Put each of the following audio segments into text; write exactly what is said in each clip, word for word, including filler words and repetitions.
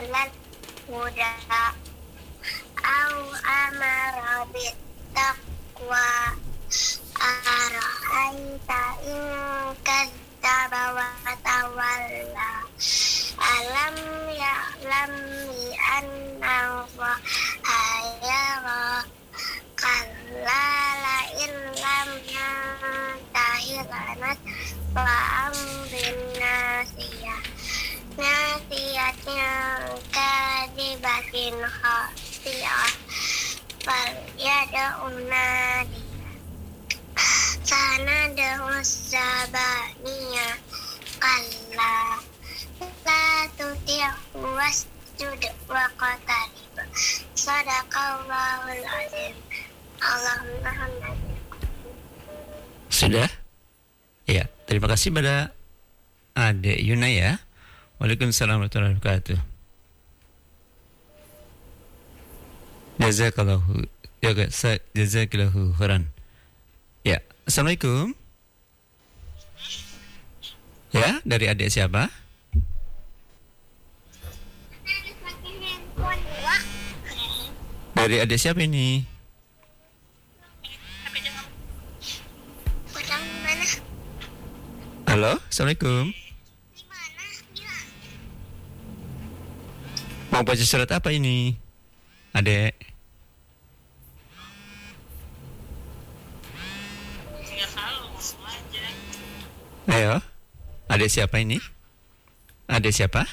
alal huda au amara bittaqwa ara'aita in kadzdzaba wa tawalla alam ya'lam bi anna Allaha yara kalla la in lam yantahi lanat wa amrin nasiyah nasiyatin kadibatin khasiyah fal yad'un nadi sana da'us zabaniya kalla la tuti'hu wasjud wa qatarib sadaqallahul azim. Allahumma hamdani. Sudah? Ya, terima kasih pada Adik Yuna ya. Waalaikumsalam warahmatullahi wabarakatuh. Jazakallahu jazakallahu khairan. Ya, Assalamualaikum. Ya, dari adik siapa? Dari adik siapa ini? Halo, Assalamualaikum. Mau baca surat apa ini, adek? Ayo, adek siapa ini? Adek siapa?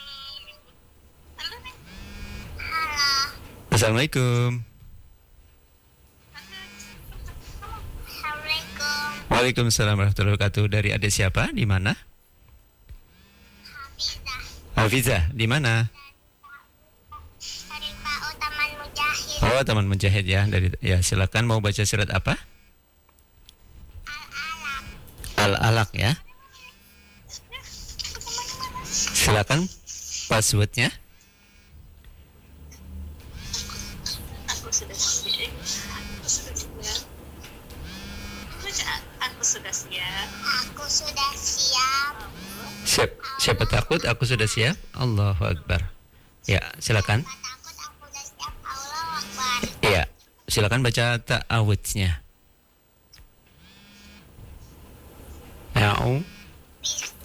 Assalamualaikum. Waalaikumsalam warahmatullahi wabarakatuh. Dari adik siapa? Di mana? Hafizah. Di mana? Dari Pak Taman Mujahid. Oh, Taman Mujahid ya. Dari ya, silakan mau baca surat apa? Al-Alaq ya. Silakan passwordnya. Aku sudah siap. Aku sudah siap. Aku sudah siap. Siap. Siapa takut? Aku sudah siap. Allahu Akbar. Ya, silakan. Siapa takut aku sudah siap. Allahu Akbar. Ya, silakan baca ta'awudznya. Ya'u. Bis